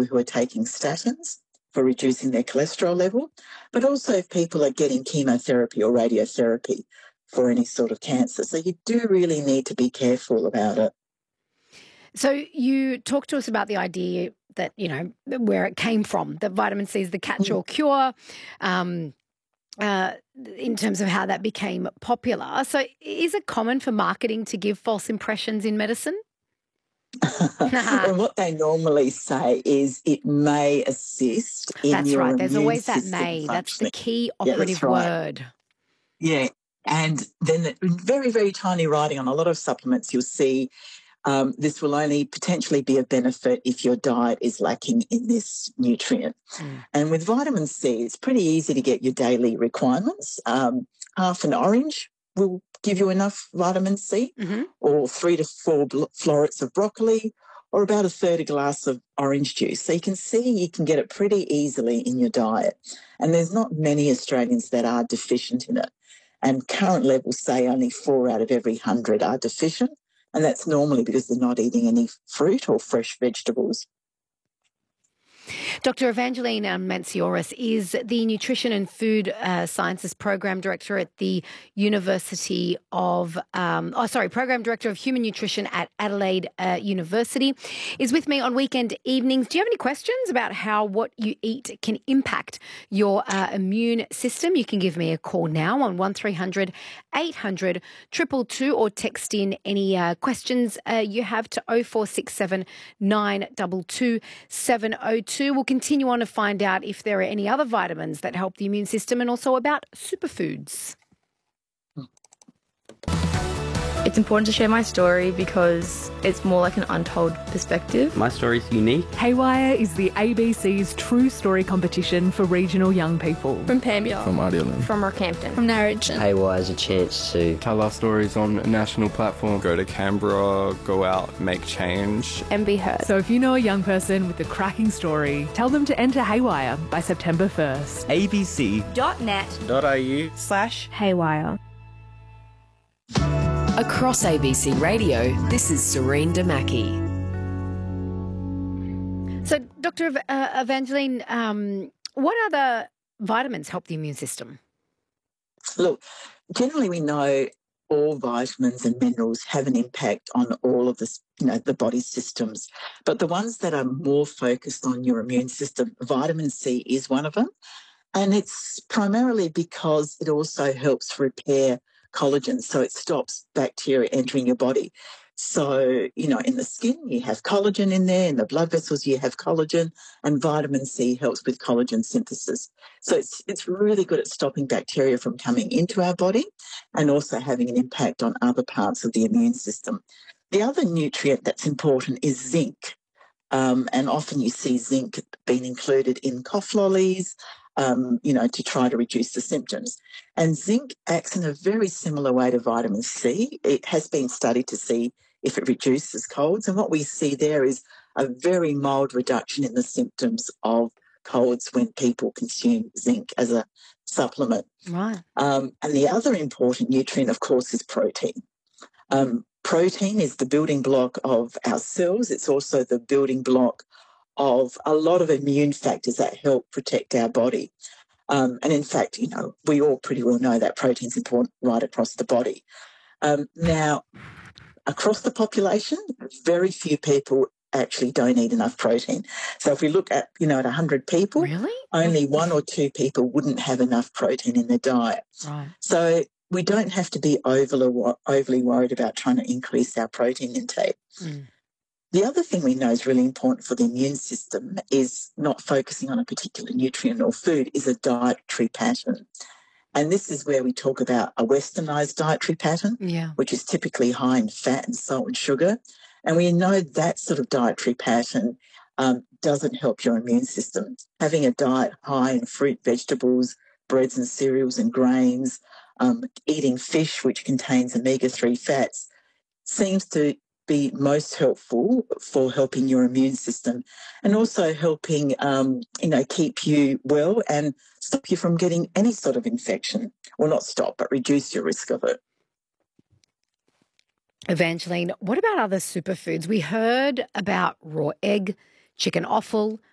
people who are taking statins for reducing their cholesterol level, but also if people are getting chemotherapy or radiotherapy for any sort of cancer. So you do really need to be careful about it. So you talked to us about the idea that, where it came from, that vitamin C is the catch-all cure, in terms of how that became popular. So is it common for marketing to give false impressions in medicine? Well, what they normally say is it may assist in That's your right. immune There's always that system may. That's the functioning. key Yeah, operative that's right. word. Yeah. And then very, very tiny writing on a lot of supplements, you'll see this will only potentially be a benefit if your diet is lacking in this nutrient. And with vitamin C, it's pretty easy to get your daily requirements. Half an orange will give you enough vitamin C, or 3 to 4 florets of broccoli, or about a third a glass of orange juice. So you can see you can get it pretty easily in your diet. And there's not many Australians that are deficient in it. And current levels say only 4 out of every 100 are deficient. And that's normally because they're not eating any fruit or fresh vegetables. Dr. Evangeline Mancioris is the Nutrition and Food Sciences Program Director at the University of, Program Director of Human Nutrition at Adelaide University, is with me on weekend evenings. Do you have any questions about how what you eat can impact your immune system? You can give me a call now on 1300 800 222 or text in any questions you have to 0467 922 702. We'll continue on to find out if there are any other vitamins that help the immune system and also about superfoods. It's important to share my story because it's more like an untold perspective. My story's unique. Haywire is the ABC's True Story competition for regional young people. From Pambia. From Ardelan. From Rockhampton. From Narrogin. Haywire is a chance to tell our stories on a national platform. Go to Canberra, go out, make change. And be heard. So if you know a young person with a cracking story, tell them to enter Haywire by September 1st. abc.net.au/Haywire. Across ABC Radio, this is Serene Damaki. So, Dr. Evangeline, what other vitamins help the immune system? Look, generally we know all vitamins and minerals have an impact on all of this, the body's systems. But the ones that are more focused on your immune system, vitamin C is one of them. And it's primarily because it also helps repair collagen, so it stops bacteria entering your body. So, in the skin, you have collagen in there, in the blood vessels, you have collagen, and vitamin C helps with collagen synthesis. So it's really good at stopping bacteria from coming into our body and also having an impact on other parts of the immune system. The other nutrient that's important is zinc. And often you see zinc being included in cough lollies, to try to reduce the symptoms. And zinc acts in a very similar way to vitamin C. It has been studied to see if it reduces colds. And what we see there is a very mild reduction in the symptoms of colds when people consume zinc as a supplement. Right. And the other important nutrient, of course, is protein. Protein is the building block of our cells. It's also the building block of a lot of immune factors that help protect our body. And in fact, we all pretty well know that protein's important right across the body. Now, across the population, very few people actually don't eat enough protein. So if we look at, at 100 people, only 1 or 2 people wouldn't have enough protein in their diet. Right. So we don't have to be overly worried about trying to increase our protein intake. The other thing we know is really important for the immune system is not focusing on a particular nutrient or food, is a dietary pattern. And this is where we talk about a westernised dietary pattern, which is typically high in fat and salt and sugar. And we know that sort of dietary pattern doesn't help your immune system. Having a diet high in fruit, vegetables, breads and cereals and grains, eating fish, which contains omega-3 fats, seems to be most helpful for helping your immune system and also helping, keep you well and stop you from getting any sort of infection. Well, not stop, but reduce your risk of it. Evangeline, what about other superfoods? We heard about raw egg, chicken offal,